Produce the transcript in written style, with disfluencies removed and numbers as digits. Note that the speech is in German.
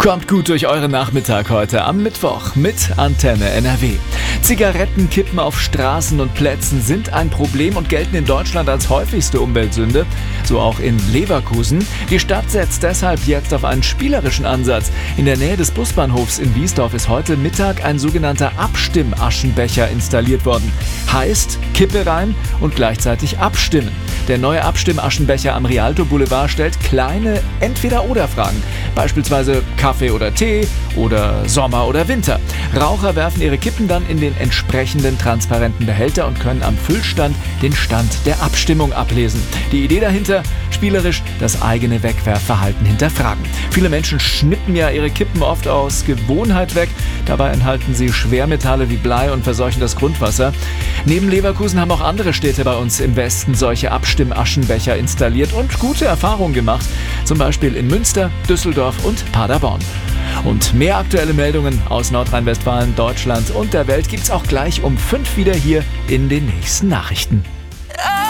Kommt gut durch euren Nachmittag heute am Mittwoch mit Antenne NRW. Zigaretten, Kippen auf Straßen und Plätzen sind ein Problem und gelten in Deutschland als häufigste Umweltsünde, so auch in Leverkusen. Die Stadt setzt deshalb jetzt auf einen spielerischen Ansatz. In der Nähe des Busbahnhofs in Wiesdorf ist heute Mittag ein sogenannter Abstimmaschenbecher installiert worden. Heißt, Kippe rein und gleichzeitig abstimmen. Der neue Abstimmaschenbecher am Rialto Boulevard stellt kleine Entweder-oder-Fragen. Beispielsweise Kaffee oder Tee oder Sommer oder Winter. Raucher werfen ihre Kippen dann in den entsprechenden transparenten Behälter und können am Füllstand den Stand der Abstimmung ablesen. Die Idee dahinter? Spielerisch das eigene Wegwerfverhalten hinterfragen. Viele Menschen schnippen ja ihre Kippen oft aus Gewohnheit weg. Dabei enthalten sie Schwermetalle wie Blei und verseuchen das Grundwasser. Neben Leverkusen haben auch andere Städte bei uns im Westen solche Abstimmaschenbecher installiert und gute Erfahrungen gemacht. Zum Beispiel in Münster, Düsseldorf und Paderborn. Und mehr aktuelle Meldungen aus Nordrhein-Westfalen, Deutschland und der Welt gibt's auch gleich um 5 wieder hier in den nächsten Nachrichten.